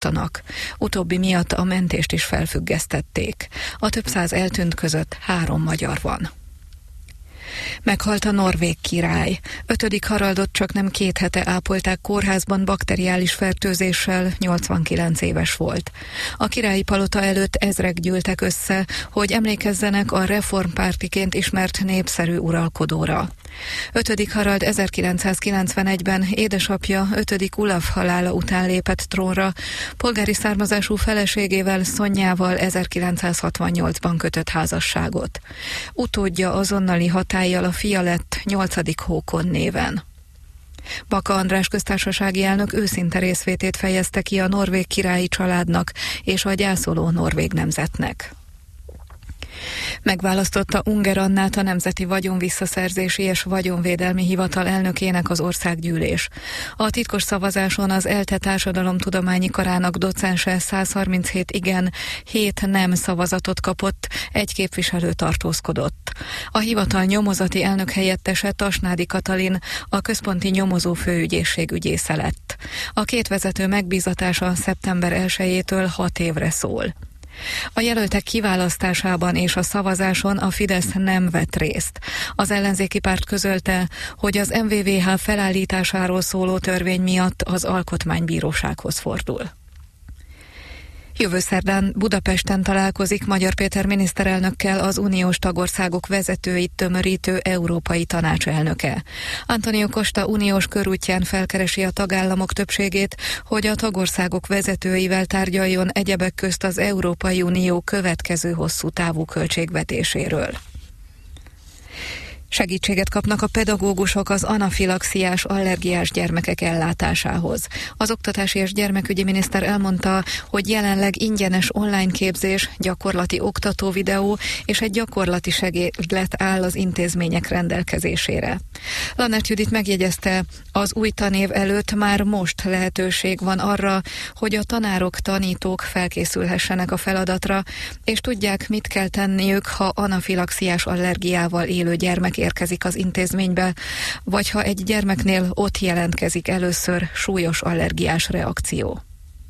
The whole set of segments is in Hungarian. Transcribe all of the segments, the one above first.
futtanak. Utóbbi miatt a mentést is felfüggesztették. A több száz eltűnt között 3 magyar van. Meghalt a norvég király. 5. Haraldot csaknem 2 hete ápolták kórházban bakteriális fertőzéssel, 89 éves volt. A királyi palota előtt ezrek gyűltek össze, hogy emlékezzenek a reformpártiként ismert népszerű uralkodóra. 5. Harald 1991-ben édesapja 5. Ulaf halála után lépett trónra, polgári származású feleségével, Szonyával 1968-ban kötött házasságot. Utódja azonnali hatállyal a fia lett 8. Håkon néven. Baka András köztársasági elnök őszinte részvétét fejezte ki a norvég királyi családnak és a gyászoló norvég nemzetnek. Megválasztotta Unger Annát a Nemzeti Vagyonvisszaszerzési és Vagyonvédelmi Hivatal elnökének az országgyűlés. A titkos szavazáson az ELTE társadalomtudományi karának docense 137 igen, 7 nem szavazatot kapott, 1 képviselő tartózkodott. A hivatal nyomozati elnök helyettese Tasnádi Katalin a központi nyomozó főügyészség ügyésze lett. A 2 vezető megbízatása szeptember 1-től 6 évre szól. A jelöltek kiválasztásában és a szavazáson a Fidesz nem vett részt. Az ellenzéki párt közölte, hogy az MVVH felállításáról szóló törvény miatt az Alkotmánybírósághoz fordul. Jövő szerdán Budapesten találkozik Magyar Péter miniszterelnökkel az uniós tagországok vezetőit tömörítő Európai Tanács elnöke. Antonio Costa uniós körútján felkeresi a tagállamok többségét, hogy a tagországok vezetőivel tárgyaljon egyebek közt az Európai Unió következő hosszú távú költségvetéséről. Segítséget kapnak a pedagógusok az anafilaxiás allergiás gyermekek ellátásához. Az oktatási és gyermekügyi miniszter elmondta, hogy jelenleg ingyenes online képzés, gyakorlati oktatóvideó és egy gyakorlati segédlet áll az intézmények rendelkezésére. Lannert Judit megjegyezte, az új tanév előtt már most lehetőség van arra, hogy a tanárok, tanítók felkészülhessenek a feladatra, és tudják, mit kell tenniük, ha anafilaxiás allergiával élő gyermek érkezik az intézménybe, vagy ha egy gyermeknél ott jelentkezik először súlyos allergiás reakció.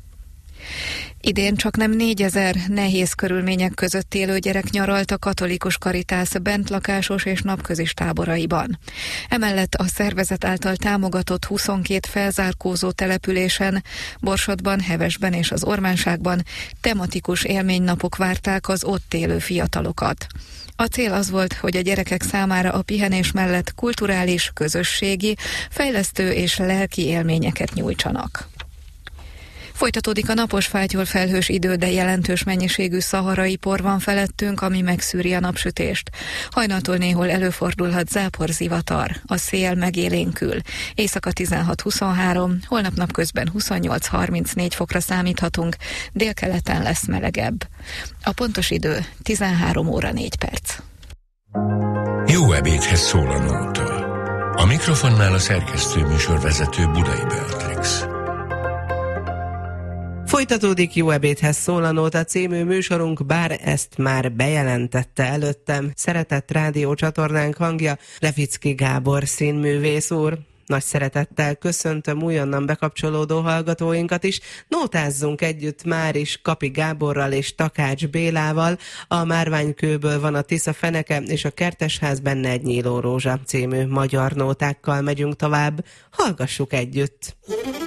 Idén csaknem 4000 nehéz körülmények között élő gyerek nyaralt a Katolikus Karitász bentlakásos és napközis táboraiban. Emellett a szervezet által támogatott 22 felzárkózó településen, Borsodban, Hevesben és az Ormánságban tematikus élménynapok várták az ott élő fiatalokat. A cél az volt, hogy a gyerekek számára a pihenés mellett kulturális, közösségi, fejlesztő és lelki élményeket nyújtsanak. Folytatódik a napos fátyol felhős idő, de jelentős mennyiségű szaharai por van felettünk, ami megszűri a napsütést. Hajnaltól néhol előfordulhat záporzivatar, a szél megélénkül. Éjszaka 16-23, holnap napközben 28-34 fokra számíthatunk, délkeleten lesz melegebb. A pontos idő 13 óra 4 perc. Jó ebédhez szól a nóta. A mikrofonnál a szerkesztő műsorvezető Budai Beatrix. Folytatódik Jó ebédhez szól a Nóta című műsorunk, bár ezt már bejelentette előttem szeretett rádiócsatornánk hangja, Levicki Gábor színművész úr. Nagy szeretettel köszöntöm újonnan bekapcsolódó hallgatóinkat is. Nótázzunk együtt már is Kapi Gáborral és Takács Bélával. A Márványkőből van a Tisza feneke, és a Kertesház benne egy nyíló rózsa című magyar nótákkal megyünk tovább. Hallgassuk együtt!